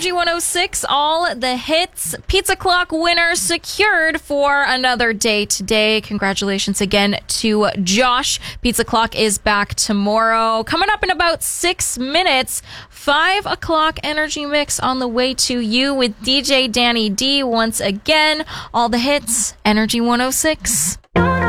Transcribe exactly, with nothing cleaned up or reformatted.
Energy one oh six, all the hits. Pizza Clock winner secured for another day today. Congratulations again to Josh. Pizza Clock is back tomorrow. Coming up in about six minutes, five o'clock Energy Mix on the way to you with D J Danny D once again. All the hits, Energy one oh six.